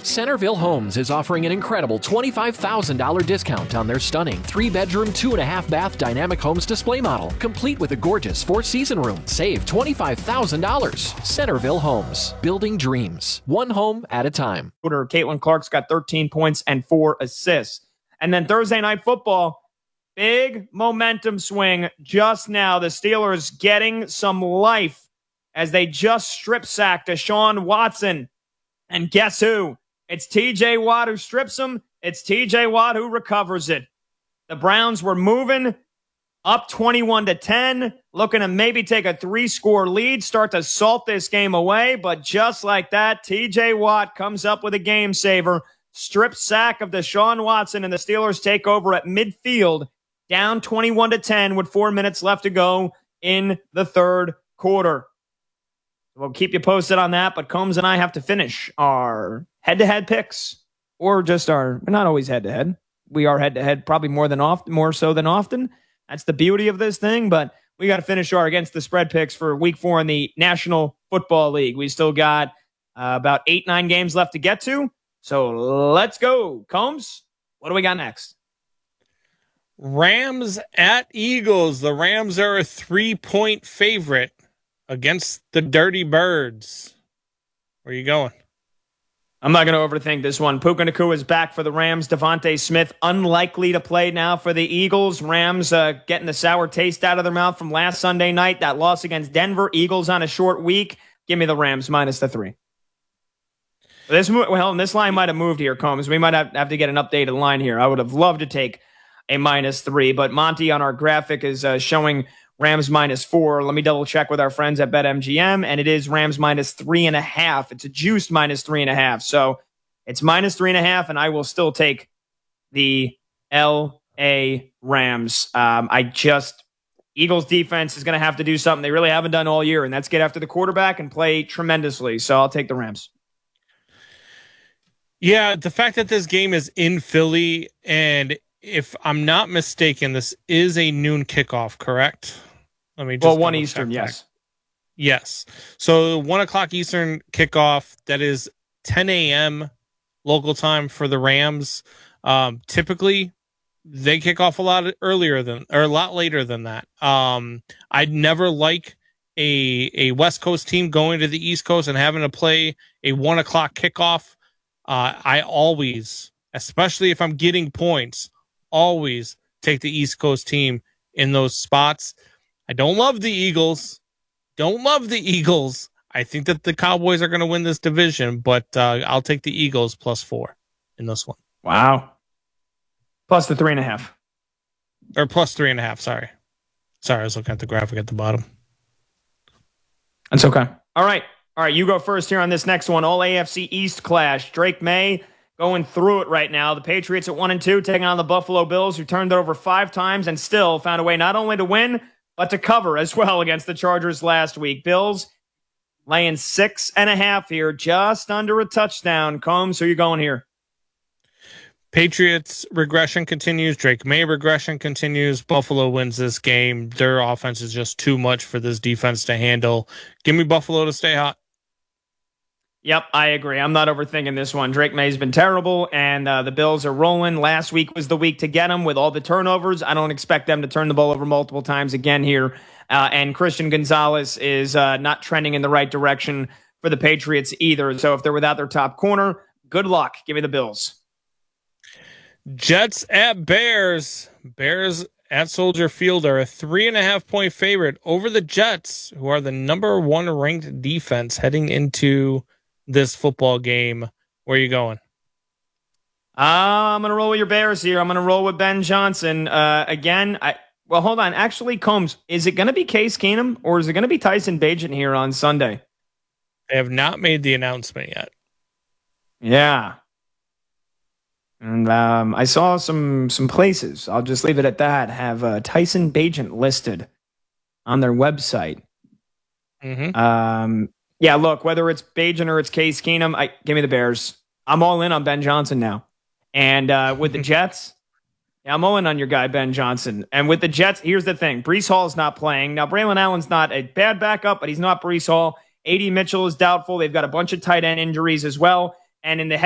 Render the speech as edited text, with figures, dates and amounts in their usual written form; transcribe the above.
Centerville Homes is offering an incredible $25,000 discount on their stunning 3-bedroom, 2.5-bath Dynamic Homes display model, complete with a gorgeous 4-season room. Save $25,000. Centerville Homes, building dreams, one home at a time. Caitlin Clark's got 13 points and 4 assists. And then Thursday Night Football, big momentum swing just now. The Steelers getting some life as they just strip sacked Deshaun Watson. And guess who? It's TJ Watt who strips him. It's TJ Watt who recovers it. The Browns were moving up 21-10, looking to maybe take a 3-score lead, start to salt this game away. But just like that, TJ Watt comes up with a game saver. Strip sack of Deshaun Watson, and the Steelers take over at midfield, down 21-10 with 4 minutes left to go in the third quarter. We'll keep you posted on that, but Combs and I have to finish our head-to-head picks, or just we're not always head-to-head. We are head-to-head probably more so than often. That's the beauty of this thing, but we got to finish our against the spread picks for week 4 in the National Football League. We still got about 8-9 games left to get to, so let's go. Combs, what do we got next? Rams at Eagles. The Rams are a 3-point favorite against the Dirty Birds. Where are you going? I'm not going to overthink this one. Puka Nacua is back for the Rams. Devontae Smith unlikely to play now for the Eagles. Rams getting the sour taste out of their mouth from last Sunday night. That loss against Denver. Eagles on a short week. Give me the Rams minus the 3. This line might have moved here, Combs. We might have to get an updated line here. I would have loved to take a minus 3, but Monty on our graphic is showing Rams minus 4. Let me double check with our friends at BetMGM, and it is Rams minus 3.5. It's a juiced minus 3.5. So it's minus 3.5, and I will still take the L.A. Rams. Eagles defense is going to have to do something they really haven't done all year, and that's get after the quarterback and play tremendously. So I'll take the Rams. Yeah, the fact that this game is in Philly, and if I'm not mistaken, this is a noon kickoff, correct? Let me just 1 Eastern, yes. Yes. So 1 o'clock Eastern kickoff, that is 10 a.m. local time for the Rams. Typically, they kick off a lot later than that. I'd never like a West Coast team going to the East Coast and having to play a 1 o'clock kickoff. I always, especially if I'm getting points, always take the East Coast team in those spots. I don't love the Eagles. I think that the Cowboys are going to win this division, but I'll take the Eagles plus 4 in this one. Wow. Plus the 3.5. Or plus 3.5, sorry. I was looking at the graphic at the bottom. That's okay. All right, you go first here on this next one. All AFC East clash. Drake May going through it right now. The Patriots at 1-2, taking on the Buffalo Bills, who turned it over 5 times and still found a way not only to win, but to cover as well against the Chargers last week. Bills laying 6.5 here, just under a touchdown. Combs, who are you going here? Patriots regression continues. Drake May regression continues. Buffalo wins this game. Their offense is just too much for this defense to handle. Give me Buffalo to stay hot. Yep, I agree. I'm not overthinking this one. Drake May's been terrible, and the Bills are rolling. Last week was the week to get them with all the turnovers. I don't expect them to turn the ball over multiple times again here. And Christian Gonzalez is not trending in the right direction for the Patriots either. So if they're without their top corner, good luck. Give me the Bills. Jets at Bears. Bears at Soldier Field are a 3.5-point favorite over the Jets, who are the number 1 ranked defense heading into this football game. Where are you going? I'm going to roll with your Bears here. I'm going to roll with Ben Johnson. Hold on. Actually, Combs, is it going to be Case Keenum or is it going to be Tyson Bagent here on Sunday? They have not made the announcement yet. Yeah. And I saw some places, I'll just leave it at that, have Tyson Bagent listed on their website. Mm-hmm. Yeah, look, whether it's Bagent or it's Case Keenum, give me the Bears. I'm all in on Ben Johnson now. And with the Jets, I'm all in on your guy, Ben Johnson. And with the Jets, here's the thing. Breece Hall's not playing. Now, Braylon Allen's not a bad backup, but he's not Breece Hall. A.D. Mitchell is doubtful. They've got a bunch of tight end injuries as well. And in the